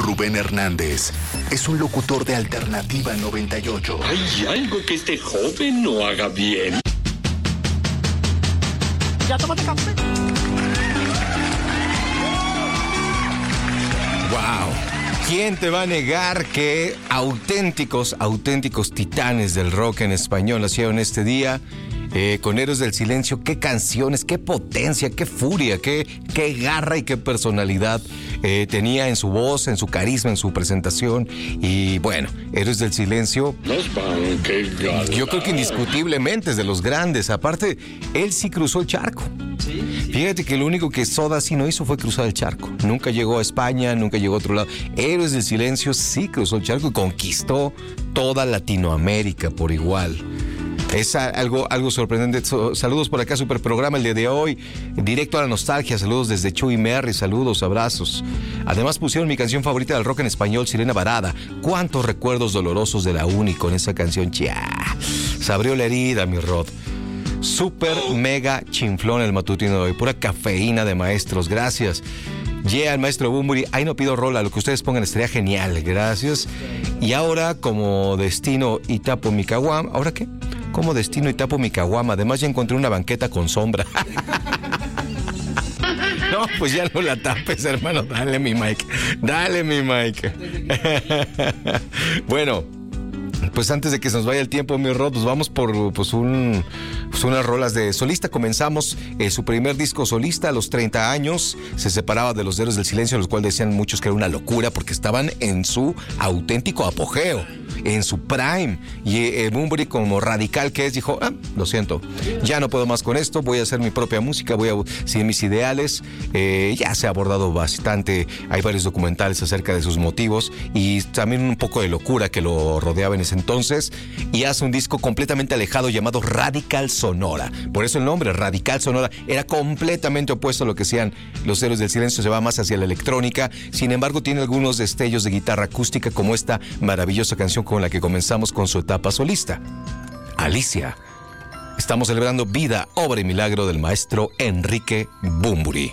Rubén Hernández es un locutor de Alternativa 98. Hay algo que este joven no haga bien. ¿Ya tomaste café? ¡Wow! ¿Quién te va a negar que auténticos titanes del rock en español nacieron este día? Con Héroes del Silencio, qué canciones, qué potencia, qué furia, qué garra y qué personalidad tenía en su voz, en su carisma, en su presentación. Y bueno, Héroes del Silencio, yo creo que indiscutiblemente es de los grandes. Aparte, él sí cruzó el charco. Fíjate que lo único que Soda sí no hizo fue cruzar el charco. Nunca llegó a España, nunca llegó a otro lado. Héroes del Silencio sí cruzó el charco y conquistó toda Latinoamérica por igual. Es algo sorprendente. Saludos por acá, super programa el día de hoy. Directo a la nostalgia, saludos desde Chuy Merry, saludos, abrazos. Además pusieron mi canción favorita del rock en español, Sirena Varada. Cuántos recuerdos dolorosos de la Uni con esa canción. Se abrió la herida, mi Rod. Super mega chinflón el matutino de hoy. Pura cafeína de maestros, gracias. El maestro Bunbury, ahí no pido rola, lo que ustedes pongan estaría genial, gracias. Y ahora, como destino y tapo mi caguama, ¿ahora qué? Como destino y tapo mi caguama, además ya encontré una banqueta con sombra. No, pues ya no la tapes, hermano, dale mi mic. Bueno, pues antes de que se nos vaya el tiempo, mi Rod, pues vamos por unas rolas de solista. Comenzamos su primer disco solista a los 30 años. Se separaba de los Héroes del Silencio, los cuales decían muchos que era una locura porque estaban en su auténtico apogeo, en su prime. Y Bunbury, como radical que es, dijo, lo siento, ya no puedo más con esto, voy a hacer mi propia música, voy a seguir mis ideales. Ya se ha abordado bastante, hay varios documentales acerca de sus motivos y también un poco de locura que lo rodeaba en ese entonces, y hace un disco completamente alejado llamado Radical Sonora. Por eso el nombre, Radical Sonora, era completamente opuesto a lo que hacían los Héroes del Silencio, se va más hacia la electrónica. Sin embargo, tiene algunos destellos de guitarra acústica, como esta maravillosa canción con la que comenzamos con su etapa solista, Alicia. Estamos celebrando vida, obra y milagro del maestro Enrique Bunbury.